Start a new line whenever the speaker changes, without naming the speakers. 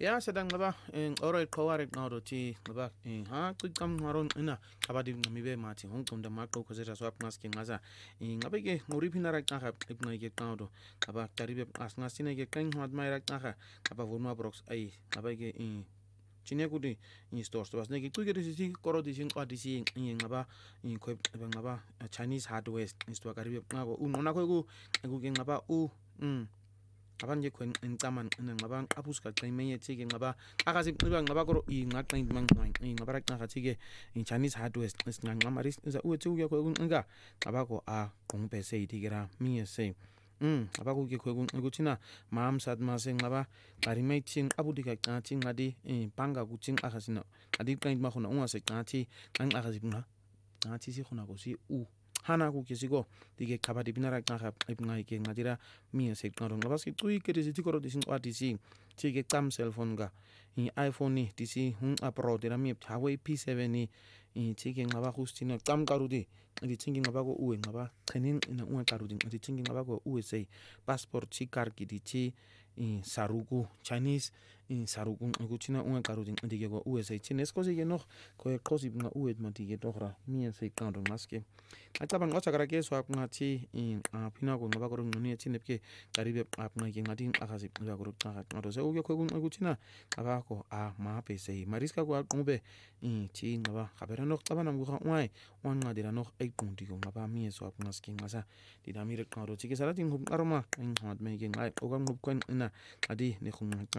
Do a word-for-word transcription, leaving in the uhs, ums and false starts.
Ya sedang ngaba en oro iqhawari qawdo thi ngaba en ha qiqam ngaron ina abadi ngamibe mathi ngqonda maqo khosera swap ngaski ngaza ngabe ke ngori phinara qaha ibnai ke qawdo aba taribe asngasine ke qeng hmat mai ra qaha aba vunma brox ai ngabe ke in chine kudi in stores to basne ke qike disi koro disi qadisi ngaba in khoi ngaba Chinese hardware in store karibe ngabo unona kho ku ku ke ngaba u mm abanje khwen incaman ngaba abuska qimenye thike ngaba akazi qiba ngaba koro ingaqeng mangqang ngaba raqaqa thike in Chinese hardware singanqama ris uthi uke khwe kunqa ngaba ko a qongpe se thikera mi se mm abaku ke khwe kuthina mam sat ma se ngaba qarime thin abudika qathi ngadi panga kuthing akasina adi qeng ma khona unga se qathi qang akazi nga ngathi si khona ko si u hana ku kisiko dige khabadi binara qaha ibngai ke ngadira mi se qaro ngaba si qui ke disi tikoro disi qadisi thike qam cellphone ga i iPhone ni disi hun apro dira mi Huawei P seven ni i thike ngaba khustina qam qarudi di thinking ngaba ko uwe ngaba qhenin ina unga qarudi di thinking ngaba ko U S A passport chi kar ki di chi in saruku Chinese in saruku nguchina unga qarudi dige ko U S A chines ko se no ko qosi nga uwe ma dige tohra mi se qaro maske acabanga ochakara ke swap ngathi in phina ko ngaba ko nguni chinepke karibe apna ke ngati akazi ngaba ko qaha ngado se uke khwe kuthina aba ko a ma pese mariska ko aqube in thi ngaba khabera no qabana mgu kha wanqadira no ayiqundi ko ngaba mi swap ngaski ngasa didamire qaro thike sara tin aroma in hot me ke ngai okam ngubkwen ina adi ne khum